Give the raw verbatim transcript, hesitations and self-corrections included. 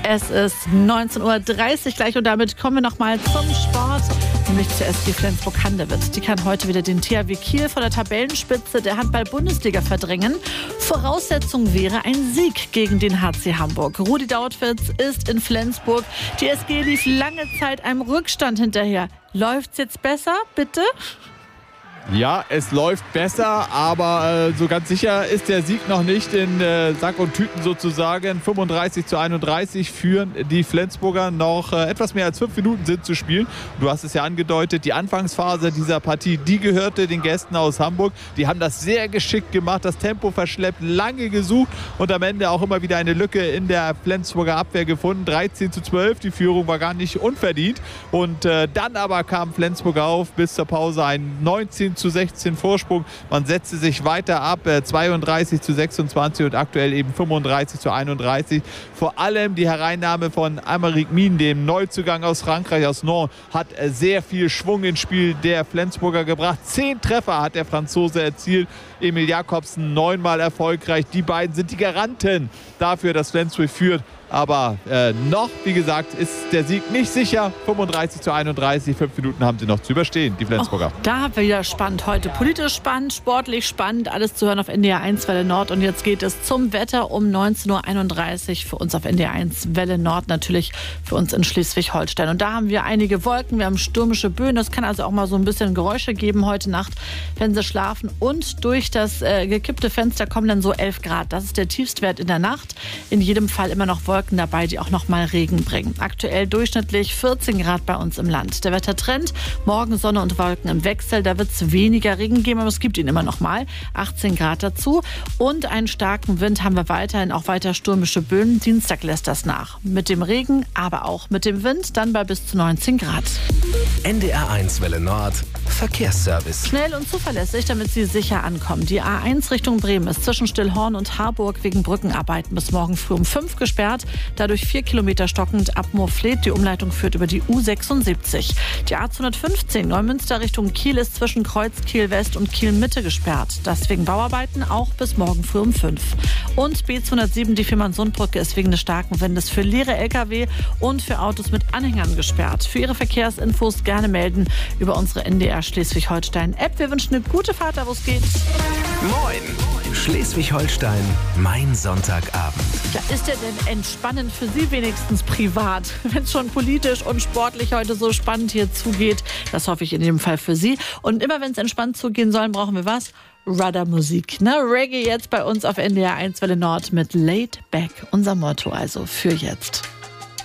Es ist neunzehn Uhr dreißig gleich und damit kommen wir nochmal zum Sport, nämlich zur S G Flensburg-Handewitt. Die kann heute wieder den T H W Kiel von der Tabellenspitze der Handball-Bundesliga verdrängen. Voraussetzung wäre ein Sieg gegen den H C Hamburg. Rudi Dautwitz ist in Flensburg. Die S G lief lange Zeit einem Rückstand hinterher. Läuft's jetzt besser, bitte? Ja, es läuft besser, aber äh, so ganz sicher ist der Sieg noch nicht in äh, Sack und Tüten sozusagen. fünfunddreißig zu einunddreißig führen die Flensburger. Noch äh, etwas mehr als fünf Minuten sind zu spielen. Du hast es ja angedeutet, die Anfangsphase dieser Partie, die gehörte den Gästen aus Hamburg. Die haben das sehr geschickt gemacht, das Tempo verschleppt, lange gesucht und am Ende auch immer wieder eine Lücke in der Flensburger Abwehr gefunden. dreizehn zu zwölf, die Führung war gar nicht unverdient. Und äh, dann aber kam Flensburg auf, bis zur Pause ein neunzehn zu sechzehn Vorsprung. Man setzte sich weiter ab, zweiunddreißig zu sechsundzwanzig und aktuell eben fünfunddreißig zu einunddreißig. Vor allem die Hereinnahme von Aymeric Mien, dem Neuzugang aus Frankreich, aus Nantes, hat sehr viel Schwung ins Spiel der Flensburger gebracht. Zehn Treffer hat der Franzose erzielt. Emil Jakobsen neunmal erfolgreich. Die beiden sind die Garanten dafür, dass Flensburg führt. Aber äh, noch, wie gesagt, ist der Sieg nicht sicher. fünfunddreißig zu einunddreißig, fünf Minuten haben sie noch zu überstehen, die Flensburger. Oh, da wieder spannend heute. Politisch spannend, sportlich spannend, alles zu hören auf N D R eins Welle Nord. Und jetzt geht es zum Wetter um neunzehn Uhr einunddreißig für uns auf N D R eins Welle Nord, natürlich für uns in Schleswig-Holstein. Und da haben wir einige Wolken, wir haben stürmische Böen. Das kann also auch mal so ein bisschen Geräusche geben heute Nacht, wenn Sie schlafen. Und durch das äh, gekippte Fenster kommen dann so elf Grad. Das ist der Tiefstwert in der Nacht. In jedem Fall immer noch Wolken dabei, die auch noch mal Regen bringen. Aktuell durchschnittlich vierzehn Grad bei uns im Land. Der Wettertrend, morgen Sonne und Wolken im Wechsel. Da wird es weniger Regen geben, aber es gibt ihn immer noch mal. achtzehn Grad dazu. Und einen starken Wind haben wir weiterhin, auch weiter stürmische Böen. Dienstag lässt das nach. Mit dem Regen, aber auch mit dem Wind, dann bei bis zu neunzehn Grad. N D R eins Welle Nord, Verkehrsservice. Schnell und zuverlässig, damit Sie sicher ankommen. Die A eins Richtung Bremen ist zwischen Stillhorn und Harburg wegen Brückenarbeiten bis morgen früh um fünf gesperrt. Dadurch vier Kilometer stockend ab Moorfleet. Die Umleitung führt über die U sechsundsiebzig. Die A zweihundertfünfzehn Neumünster Richtung Kiel ist zwischen Kreuz Kiel West und Kiel Mitte gesperrt. Das wegen Bauarbeiten auch bis morgen früh um fünf. Und B zweihundertsieben, die Fehmarnsundbrücke, ist wegen des starken Windes für leere L K W und für Autos mit Anhängern gesperrt. Für Ihre Verkehrsinfos gerne melden über unsere N D R Schleswig-Holstein-App. Wir wünschen eine gute Fahrt, da wo es geht. Moin! Schleswig-Holstein, mein Sonntagabend. Ja, ist der denn entspannend für Sie wenigstens privat? Wenn es schon politisch und sportlich heute so spannend hier zugeht, das hoffe ich in jedem Fall für Sie. Und immer wenn es entspannt zugehen soll, brauchen wir was? Rudder-Musik, ne? Reggae jetzt bei uns auf N D R eins Welle Nord mit Laid Back. Unser Motto also für jetzt.